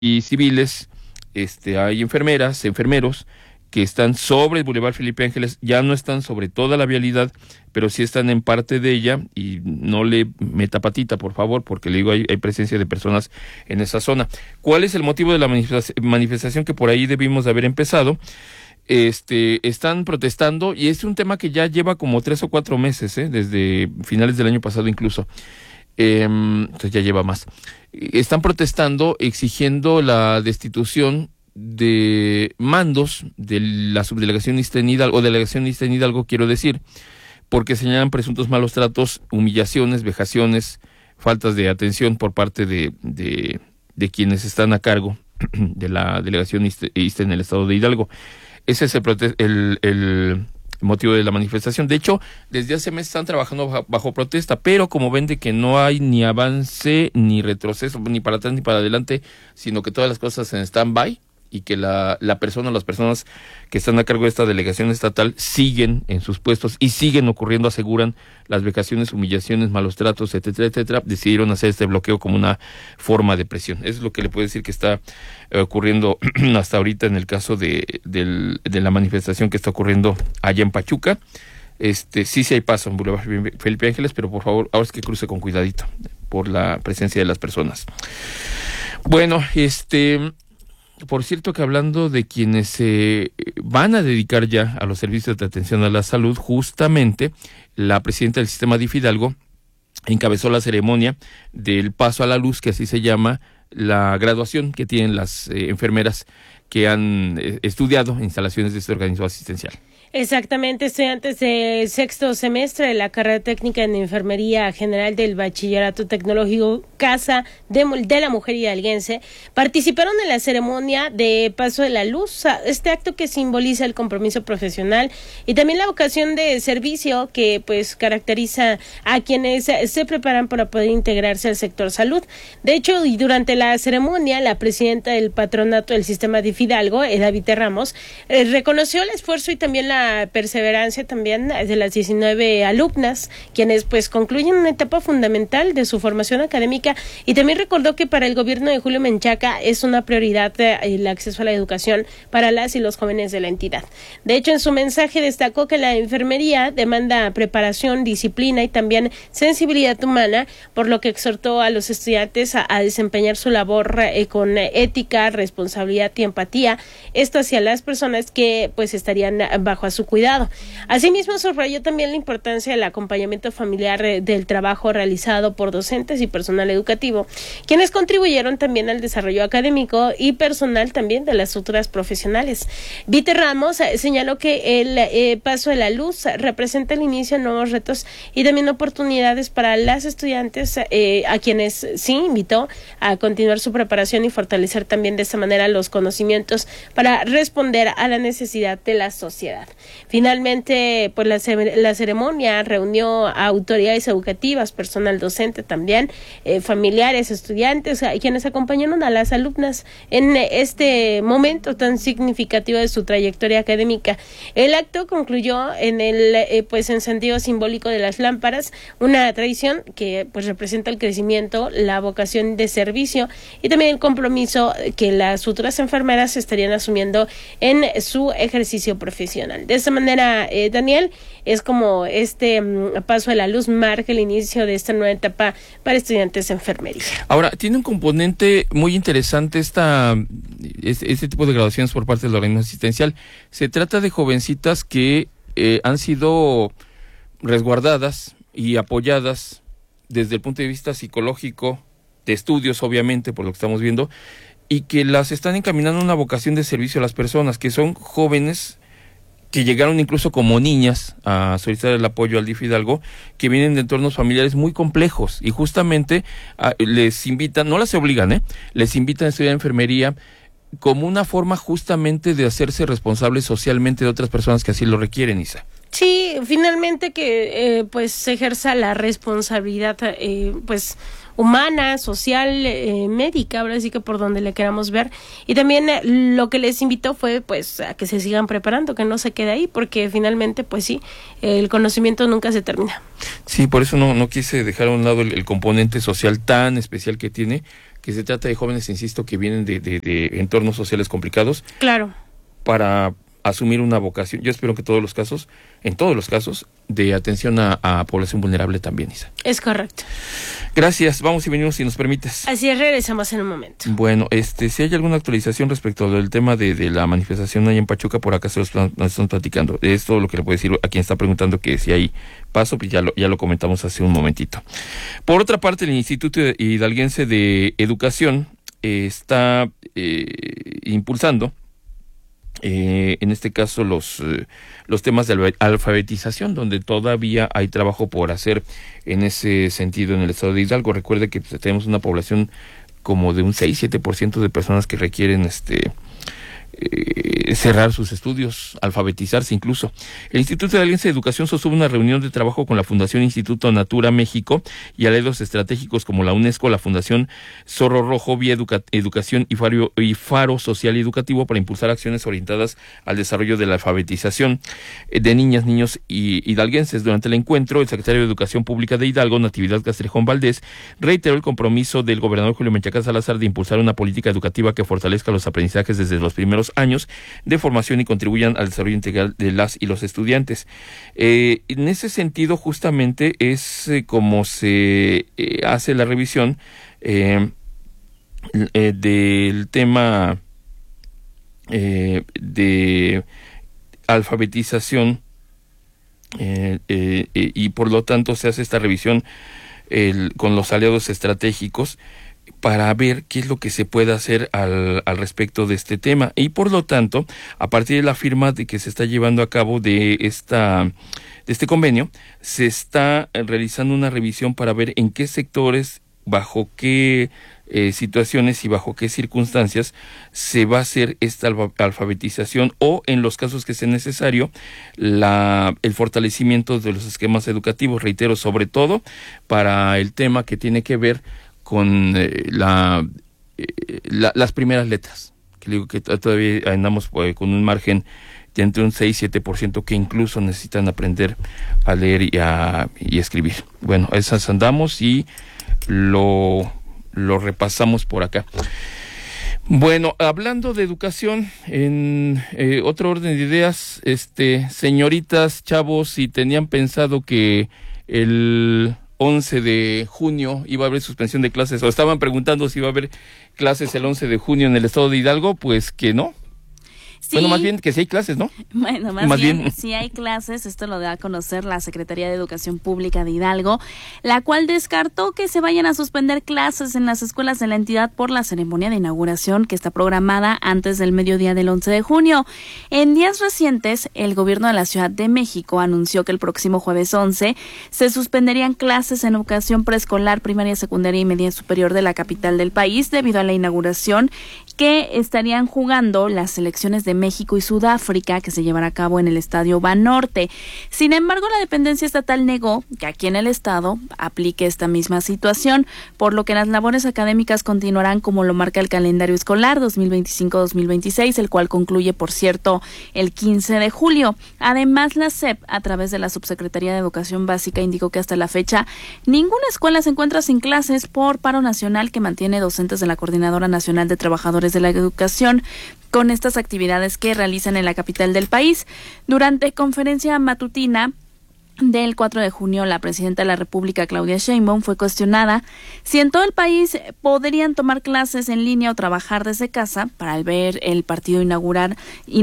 y civiles, hay enfermeras, enfermeros que están sobre el Boulevard Felipe Ángeles, ya no están sobre toda la vialidad, pero sí están en parte de ella, y no le meta patita, por favor, porque le digo, hay presencia de personas en esa zona. ¿Cuál es el motivo de la manifestación? Que por ahí debimos de haber empezado. Están protestando, y es un tema que ya lleva como 3 o 4 meses, desde finales del año pasado incluso. Entonces ya lleva más. Están protestando, exigiendo la destitución de mandos de la subdelegación Ixtla en Hidalgo, o delegación Ixtla en Hidalgo, quiero decir, porque señalan presuntos malos tratos, humillaciones, vejaciones, faltas de atención por parte de quienes están a cargo de la delegación Ixtla en el estado de Hidalgo. Ese es el motivo de la manifestación. De hecho, desde hace meses están trabajando bajo protesta, pero como ven de que no hay ni avance, ni retroceso, ni para atrás ni para adelante, sino que todas las cosas en stand-by, y que las personas que están a cargo de esta delegación estatal siguen en sus puestos y siguen ocurriendo, aseguran, las vejaciones, humillaciones, malos tratos, etcétera, etcétera, decidieron hacer este bloqueo como una forma de presión. Eso es lo que le puedo decir que está ocurriendo hasta ahorita en el caso de la manifestación que está ocurriendo allá en Pachuca. Sí hay paso en Boulevard Felipe Ángeles, pero por favor, ahora es que cruce con cuidadito por la presencia de las personas. Bueno, por cierto, que hablando de quienes se van a dedicar ya a los servicios de atención a la salud, justamente la presidenta del sistema DIF Hidalgo encabezó la ceremonia del paso a la luz, que así se llama la graduación que tienen las enfermeras que han estudiado instalaciones de este organismo asistencial. Exactamente, estudiantes de 6º semestre de la carrera técnica en Enfermería General del Bachillerato Tecnológico Casa de la Mujer Hidalguense participaron en la ceremonia de Paso de la Luz, este acto que simboliza el compromiso profesional y también la vocación de servicio que pues caracteriza a quienes se preparan para poder integrarse al sector salud. De hecho, y durante la ceremonia, la presidenta del patronato del sistema DIF Hidalgo, David Ramos, reconoció el esfuerzo y también la perseverancia también de las 19 alumnas, quienes pues concluyen una etapa fundamental de su formación académica, y también recordó que para el gobierno de Julio Menchaca es una prioridad el acceso a la educación para las y los jóvenes de la entidad. De hecho, en su mensaje destacó que la enfermería demanda preparación, disciplina y también sensibilidad humana, por lo que exhortó a los estudiantes a desempeñar su labor con ética, responsabilidad y empatía, esto hacia las personas que pues estarían bajo a su cuidado. Asimismo, subrayó también la importancia del acompañamiento familiar del trabajo realizado por docentes y personal educativo, quienes contribuyeron también al desarrollo académico y personal también de las futuras profesionales. Vite Ramos señaló que el paso de la luz representa el inicio de nuevos retos y también oportunidades para las estudiantes, a quienes sí invitó a continuar su preparación y fortalecer también de esta manera los conocimientos para responder a la necesidad de la sociedad. Finalmente, pues la ceremonia reunió a autoridades educativas, personal docente también, familiares, estudiantes, quienes acompañaron a las alumnas en este momento tan significativo de su trayectoria académica. El acto concluyó en el encendido simbólico de las lámparas, una tradición que pues representa el crecimiento, la vocación de servicio y también el compromiso que las futuras enfermeras estarían asumiendo en su ejercicio profesional. De esta manera, Daniel, es como paso de la luz marca el inicio de esta nueva etapa para estudiantes de enfermería. Ahora, tiene un componente muy interesante este tipo de graduaciones por parte del organismo asistencial. Se trata de jovencitas que han sido resguardadas y apoyadas desde el punto de vista psicológico, de estudios, obviamente, por lo que estamos viendo, y que las están encaminando a una vocación de servicio a las personas, que son jóvenes que llegaron incluso como niñas a solicitar el apoyo al DIF Hidalgo, que vienen de entornos familiares muy complejos, y justamente les invitan, no las obligan, les invitan a estudiar enfermería como una forma justamente de hacerse responsables socialmente de otras personas que así lo requieren, Isa. Sí, finalmente que pues se ejerza la responsabilidad pues humana, social, médica, ahora sí que por donde le queramos ver, y también lo que les invitó fue pues a que se sigan preparando, que no se quede ahí, porque finalmente pues sí, el conocimiento nunca se termina. Sí, por eso no quise dejar a un lado el componente social tan especial que tiene, que se trata de jóvenes, insisto, que vienen de entornos sociales complicados. Claro. Para asumir una vocación. Yo espero que en todos los casos, de atención a población vulnerable también, Isa. Es correcto. Gracias. Vamos y venimos si nos permites. Así es, regresamos en un momento. Bueno, si hay alguna actualización respecto del tema de la manifestación ahí en Pachuca, por acá nos están platicando. Es todo lo que le puedo decir a quien está preguntando que si hay paso, pues ya lo comentamos hace un momentito. Por otra parte, el Instituto Hidalguense de Educación está impulsando en este caso los temas de alfabetización, donde todavía hay trabajo por hacer en ese sentido en el estado de Hidalgo. Recuerde que tenemos una población como de un 6-7% de personas que requieren cerrar sus estudios, alfabetizarse incluso. El Instituto Hidalguense de Educación sostuvo una reunión de trabajo con la Fundación Instituto Natura México y aliados estratégicos como la UNESCO, la Fundación Zorro Rojo, Vía Educación y Faro Social y Educativo para impulsar acciones orientadas al desarrollo de la alfabetización de niñas, niños y hidalguenses. Durante el encuentro, el secretario de Educación Pública de Hidalgo, Natividad Castrejón Valdés, reiteró el compromiso del gobernador Julio Menchaca Salazar de impulsar una política educativa que fortalezca los aprendizajes desde los primeros años de formación y contribuyan al desarrollo integral de las y los estudiantes. En ese sentido, justamente es como se hace la revisión del tema de alfabetización y por lo tanto se hace esta revisión con los aliados estratégicos para ver qué es lo que se puede hacer al respecto de este tema. Y por lo tanto, a partir de la firma de que se está llevando a cabo de este convenio, se está realizando una revisión para ver en qué sectores, bajo qué situaciones y bajo qué circunstancias se va a hacer esta alfabetización o, en los casos que sea necesario, el fortalecimiento de los esquemas educativos. Reitero, sobre todo para el tema que tiene que ver con las primeras letras, que digo que todavía andamos con un margen de entre un 6-7% que incluso necesitan aprender a leer y escribir. Bueno, a esas andamos y lo repasamos por acá. Bueno, hablando de educación, en otro orden de ideas, señoritas, chavos, si tenían pensado que el 11 de junio iba a haber suspensión de clases, o estaban preguntando si iba a haber clases el 11 de junio en el estado de Hidalgo, pues que no. Sí. Bueno, más bien que sí hay clases, ¿no? Bueno, más bien sí hay clases. Esto lo da a conocer la Secretaría de Educación Pública de Hidalgo, la cual descartó que se vayan a suspender clases en las escuelas de la entidad por la ceremonia de inauguración que está programada antes del mediodía del 11 de junio. En días recientes, el gobierno de la Ciudad de México anunció que el próximo jueves 11 se suspenderían clases en educación preescolar, primaria, secundaria y media superior de la capital del país debido a la inauguración que estarían jugando las selecciones de México y Sudáfrica, que se llevará a cabo en el Estadio Banorte. Sin embargo, la dependencia estatal negó que aquí en el estado aplique esta misma situación, por lo que las labores académicas continuarán como lo marca el calendario escolar 2025-2026, el cual concluye, por cierto, el 15 de julio. Además, la SEP, a través de la Subsecretaría de Educación Básica, indicó que hasta la fecha ninguna escuela se encuentra sin clases por paro nacional que mantiene docentes de la Coordinadora Nacional de Trabajadores de la Educación con estas actividades que realizan en la capital del país. Durante conferencia matutina del 4 de junio, la presidenta de la República, Claudia Sheinbaum, fue cuestionada si en todo el país podrían tomar clases en línea o trabajar desde casa para ver el partido inaugural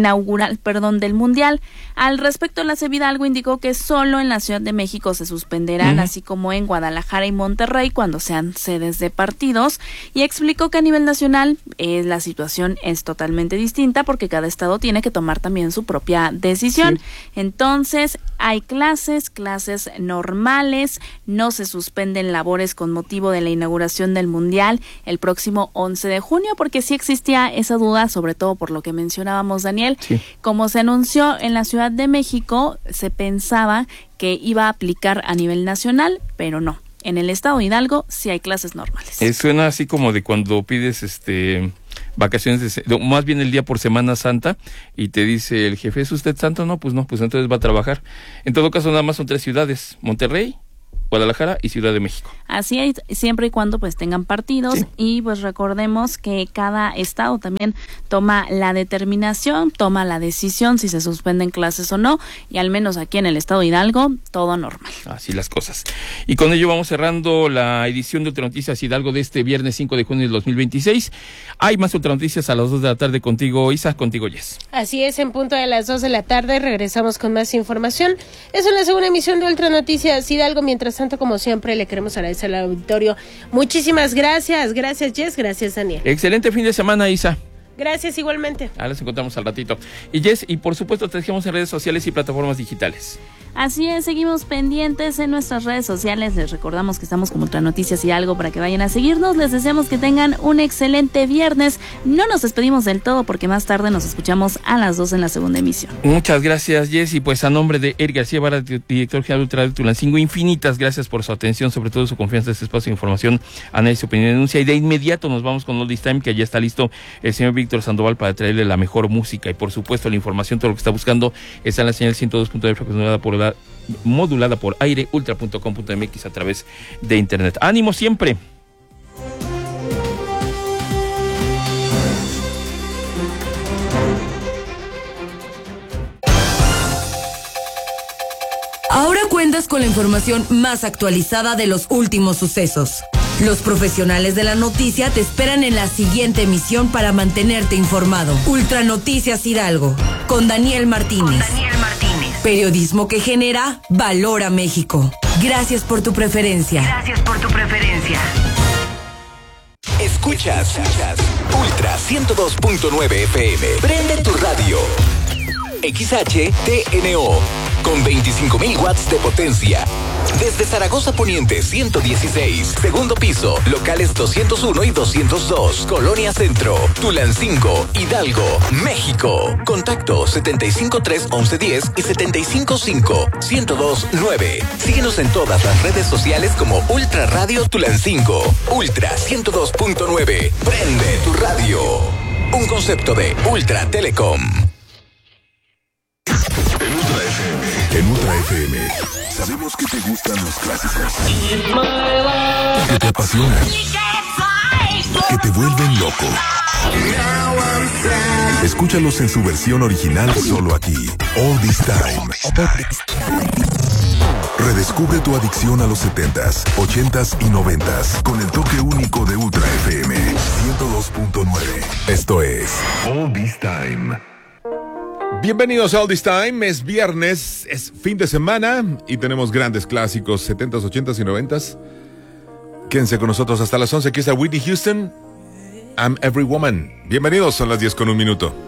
del Mundial. Al respecto, la CEP Hidalgo indicó que solo en la Ciudad de México se suspenderán, así como en Guadalajara y Monterrey cuando sean sedes de partidos, y explicó que a nivel nacional la situación es totalmente distinta porque cada estado tiene que tomar también su propia decisión. Sí. Entonces, hay clases normales, no se suspenden labores con motivo de la inauguración del Mundial el próximo 11 de junio, porque sí existía esa duda, sobre todo por lo que mencionábamos, Daniel. Sí. Como se anunció en la Ciudad de México, se pensaba que iba a aplicar a nivel nacional, pero no. En el estado de Hidalgo sí hay clases normales. Suena así como de cuando pides vacaciones, más bien el día por Semana Santa, y te dice el jefe, ¿es usted santo? No, pues entonces va a trabajar. En todo caso, nada más son 3 ciudades: Monterrey, Guadalajara y Ciudad de México. Así es, siempre y cuando pues tengan partidos, sí. Y pues recordemos que cada estado también toma la determinación, toma la decisión si se suspenden clases o no, y al menos aquí en el estado de Hidalgo, todo normal. Así las cosas. Y con ello vamos cerrando la edición de Ultranoticias Hidalgo de este viernes 5 de junio del 2026. Hay más Ultranoticias a las 2 de la tarde contigo, Isa, contigo, Jess. Así es, en punto de las 2 de la tarde regresamos con más información. Es una segunda emisión de Ultranoticias Hidalgo. Mientras tanto, como siempre, le queremos agradecer al auditorio. Muchísimas gracias. Gracias, Jess. Gracias, Daniel. Excelente fin de semana, Isa. Gracias, igualmente. Ahora nos encontramos al ratito. Y Jess, y por supuesto te dejamos en redes sociales y plataformas digitales. Así es, seguimos pendientes en nuestras redes sociales. Les recordamos que estamos como Ultranoticias Hidalgo para que vayan a seguirnos. Les deseamos que tengan un excelente viernes. No nos despedimos del todo porque más tarde nos escuchamos a las 2 en la segunda emisión. Muchas gracias, Jess. Y pues a nombre de Eric García Vara, director general de Ultra Tulancingo, infinitas gracias por su atención, sobre todo su confianza en este espacio de información, análisis, opinión y denuncia. Y de inmediato nos vamos con Oldies Time, que ya está listo el señor Víctor Sandoval para traerle la mejor música. Y por supuesto la información, todo lo que está buscando está en la señal 102.9 modulada por aire, ultra.com.mx a través de internet. ¡Ánimo siempre! Ahora cuentas con la información más actualizada de los últimos sucesos. Los profesionales de la noticia te esperan en la siguiente emisión para mantenerte informado. Ultranoticias Hidalgo, con Daniel Martínez. Periodismo que genera valor a México. Gracias por tu preferencia. Escuchas Ultra 102.9 FM. Prende tu radio. XHTNO con 25,000 watts de potencia. Desde Zaragoza Poniente 116, segundo piso, locales 201 y 202, Colonia Centro, Tulancingo, Hidalgo, México. Contacto 753-1110 y 755-1029. Síguenos en todas las redes sociales como Ultra Radio Tulancingo. Ultra 102.9. Prende tu radio. Un concepto de Ultra Telecom. En Ultra FM, sabemos que te gustan los clásicos, que te apasionan, que te vuelven loco. Escúchalos en su versión original solo aquí. All This Time. Redescubre tu adicción a los 70s, 80s y 90s con el toque único de Ultra FM 102.9. Esto es All This Time. Bienvenidos a All This Time. Es viernes, es fin de semana y tenemos grandes clásicos 70s, 80s y 90s. Quédense con nosotros hasta las 11. Aquí está Whitney Houston, I'm Every Woman. Bienvenidos, son las 10:01.